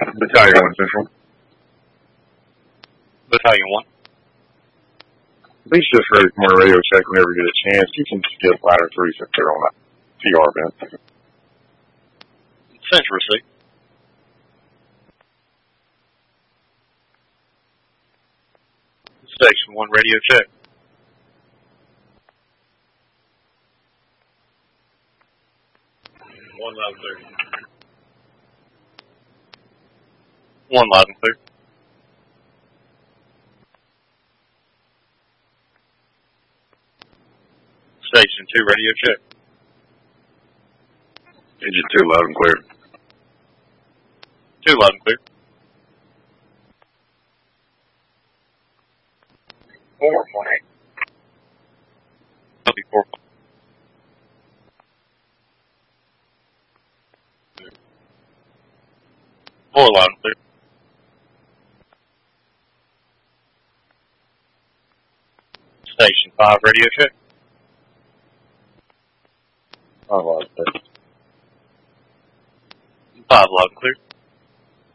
Battalion 1 Central. Battalion 1. Please just ready for my radio check whenever you get a chance. You can skip ladder 3 since they're on that PR event. Central receipt. Station 1 radio check. One loud and clear. One loud and clear. Station 2 radio check. Engine 2 loud and clear. 2 loud and clear. 418. Copy 4. 4 loud and clear. Station 5 radio check. 5 loud and clear. 5 loud and clear.